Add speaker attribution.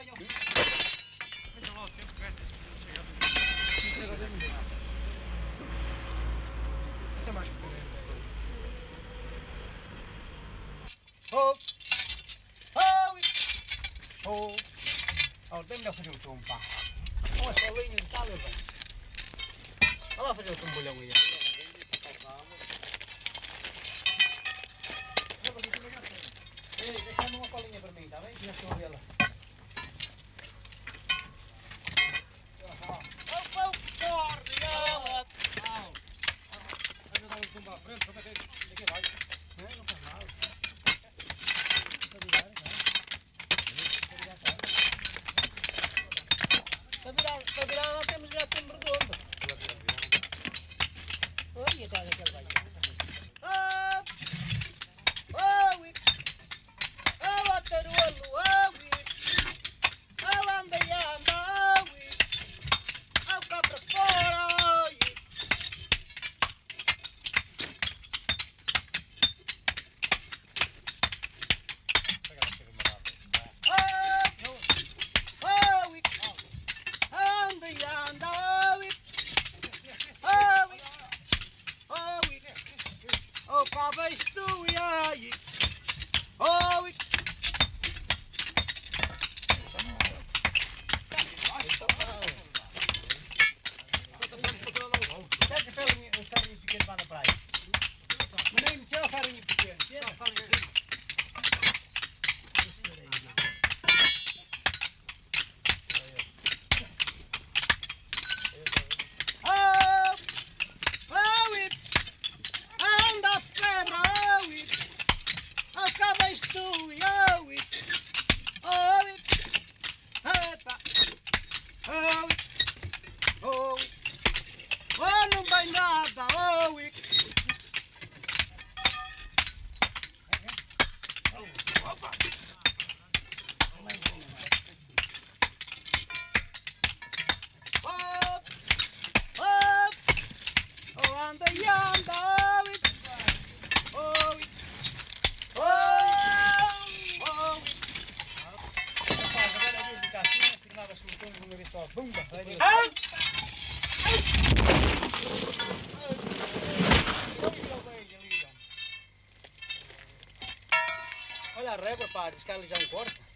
Speaker 1: Veja lá o tempo que esta chega a ver. Isto é mais pequeno. Oh! Oh! Oh! Oh, bem melhor fazer um tom, pá. Olha essa linha de tal, velho. Olha lá fazer o tombolhão aí. Deixa-me uma colinha para mim, está bem? Já estou a vê-la. Para virar lá temos já tempo redondo. Olha, está aquele vai. Olha a régua, pá, diz que ela já não corta.